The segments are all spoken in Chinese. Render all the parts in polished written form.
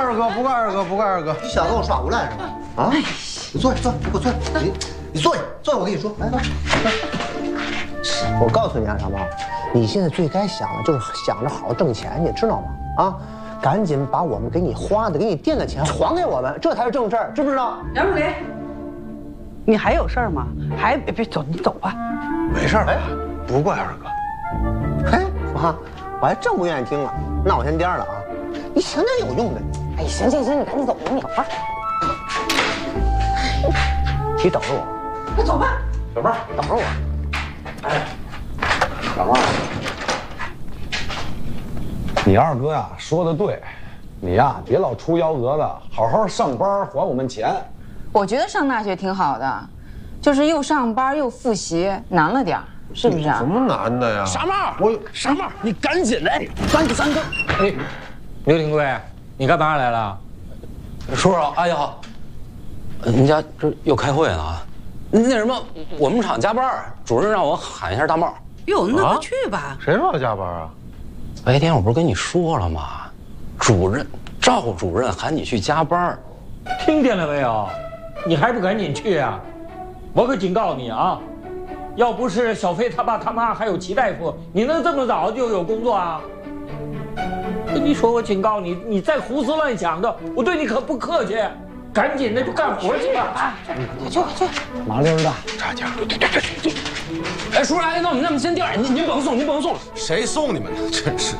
二哥，不怪二哥，不怪二哥。 你想跟我耍无赖是吧？啊！你坐下，坐，你给我坐下。你坐下，坐下，我跟你说，来。我告诉你啊，小猫，你现在最该想的就是想着好好挣钱，你知道吗？啊，赶紧把我们给你花的、给你垫的钱还给我们，这才是正事儿，知不知道？ 杨树林，你还有事儿吗？别走，你走吧。 没事吧？不怪二哥。 嘿，妈，我还真不愿意听了。那我先颠了啊！你想点有用的。 哎，行，你赶紧走吧，你啊。 你等着我。 快走吧。 小妹，等着我。哎，小妹， 你二哥呀说的对，你呀别老出幺蛾子，好好上班还我们钱。 我觉得上大学挺好的，就是又上班又复习，难了点儿，是不是啊？ 什么难的呀？ 傻帽，傻帽，你赶紧的，三个。 哎，刘廷贵，你干嘛来了？叔叔，阿姨好。您家这又开会呢啊？那什么，我们厂加班，主任让我喊一下大帽。 哟，那就去吧。 谁说要加班啊？ 白天我不是跟你说了吗？赵主任喊你去加班。 听见了没有？你还不赶紧去啊！我可警告你啊！要不是小飞他爸他妈还有齐大夫，你能这么早就有工作啊？跟你说，我警告你，你再胡思乱想的，我对你可不客气。赶紧的就干活去吧！啊， 快去！ 麻溜的， 差点。 对。哎，叔叔阿姨，那我们先定，您甭送，您甭送了。 谁送你们的？真是。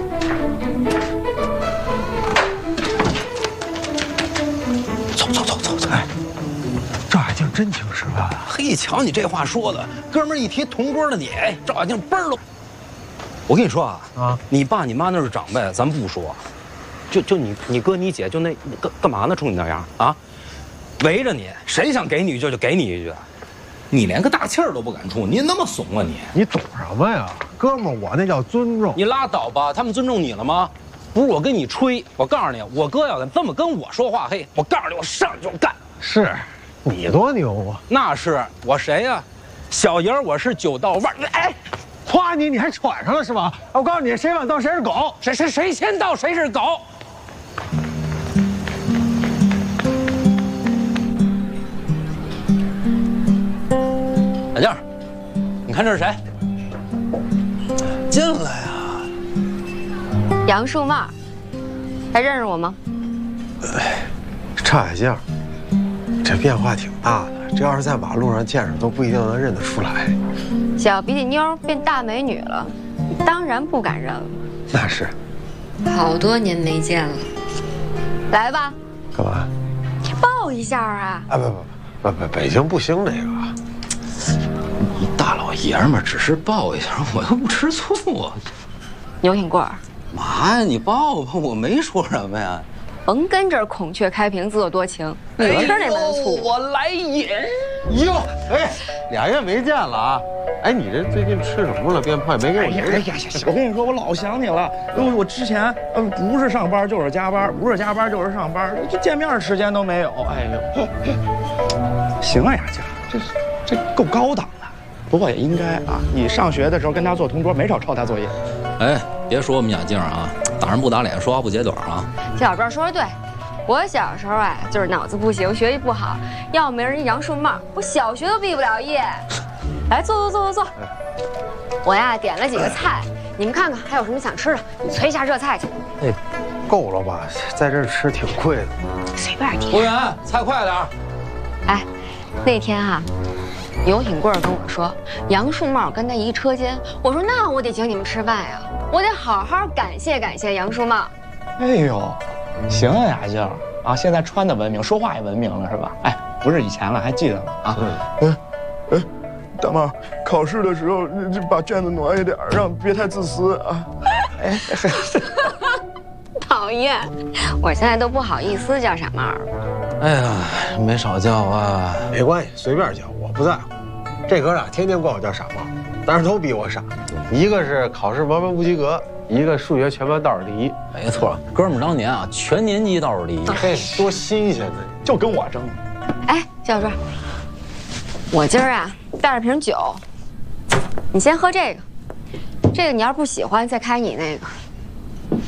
走！哎，赵雅静真请吃饭啊！ 嘿，瞧你这话说的，哥们儿一提同桌的你，哎，赵雅静嘣儿了。我跟你说啊，你爸你妈那是长辈，咱不说。就你哥你姐就那干嘛呢？冲你那样啊，围着你，谁想给你一句就给你一句，你连个大气儿都不敢出，你那么怂啊你？ 你懂什么呀，哥们儿？我那叫尊重。 你拉倒吧，他们尊重你了吗？不是我跟你吹，我告诉你，我哥要这么跟我说话，嘿，我告诉你，我上去就干。 是，你多牛啊！ 那是我谁呀？小爷儿，我是9道腕。哎。 夸你还喘上了是吧？我告诉你，谁晚到谁是狗， 谁先到谁是狗。小静，你看这是谁？进来啊！ 杨树帽，还认识我吗？ 差雅静，这变化挺大的。这要是在马路上见着，都不一定能认得出来。 小鼻涕妞变大美女了，当然不敢认了。 那是。 好多年没见了，来吧。 干嘛？ 抱一下啊！ 啊不，北京不兴这个。 你大老爷们儿只是抱一下，我又不吃醋。 牛挺贵儿。 嘛呀？你抱吧，我没说什么呀。 甭跟这儿孔雀开屏，自作多情。你吃那门醋， 我来也。 哟，哎，2月没见了啊！哎，你这最近吃什么了？变胖也没给我。 哎呀，我跟你说，我老想你了。我之前不是上班就是加班，不是加班就是上班，这见面时间都没有。哎呦，行啊，雅静，这够高档的。不过也应该啊，你上学的时候跟他做同桌，没少抄他作业。 哎，别说我们雅静啊，打人不打脸，说话不揭短啊。 小赵说的对，我小时候啊，就是脑子不行，学习不好，要没人杨树帽，我小学都毕不了业。来，坐。我呀点了几个菜，你们看看还有什么想吃的，你催一下热菜去。 哎，够了吧？在这儿吃挺贵的。 随便点。 服务员，菜快点。 哎，那天啊，牛挺贵跟我说，杨树帽跟他一车间。我说那我得请你们吃饭呀，我得好好感谢杨树帽。 哎呦，行啊，雅静啊，现在穿的文明，说话也文明了是吧？哎，不是以前了，还记得呢啊。大妈，考试的时候就把卷子挪一点，别太自私啊。哎， 讨厌，我现在都不好意思叫傻帽了。 哎呀，没少叫啊。 没关系，随便叫，我不在乎。这哥俩天天管我叫傻帽，但是都比我傻。一个是考试文不及格，一个数学全班倒数第一。 没错，哥们儿当年啊，全年级倒数第一， 嘿，多新鲜呢！ 就跟我争。 哎，小壮，我今儿啊带了瓶酒，你先喝这个，这个你要不喜欢再开你那个。